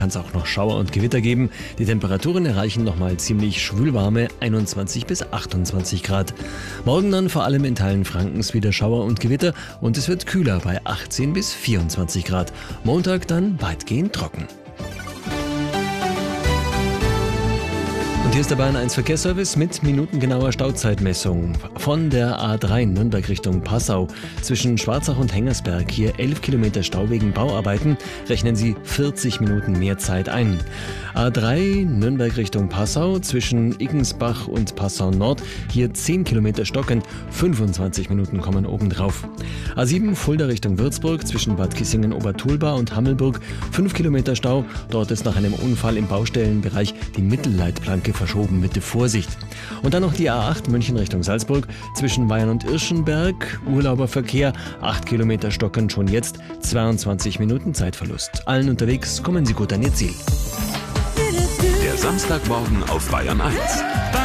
Kann es auch noch Schauer und Gewitter geben. Die Temperaturen erreichen nochmal ziemlich schwülwarme 21 bis 28 Grad. Morgen dann vor allem in Teilen Frankens wieder Schauer und Gewitter und es wird kühler bei 18 bis 24 Grad. Montag dann weitgehend trocken. Und hier ist der Bayern 1 Verkehrsservice mit minutengenauer Stauzeitmessung. Von der A3 Nürnberg Richtung Passau zwischen Schwarzach und Hengersberg hier 11 Kilometer Stau wegen Bauarbeiten, rechnen Sie 40 Minuten mehr Zeit ein. A3 Nürnberg Richtung Passau zwischen Iggensbach und Passau Nord hier 10 Kilometer stockend, 25 Minuten kommen obendrauf. A7 Fulda Richtung Würzburg zwischen Bad Kissingen-Obertulba und Hammelburg 5 Kilometer Stau. Dort ist nach einem Unfall im Baustellenbereich die Mittelleitplanke verschoben, bitte Vorsicht. Und dann noch die A8 München Richtung Salzburg zwischen Weyern und Irschenberg, Urlauberverkehr, 8 Kilometer stockend schon jetzt, 22 Minuten Zeitverlust. Allen unterwegs, kommen Sie gut an Ihr Ziel. Der Samstagmorgen auf Bayern 1.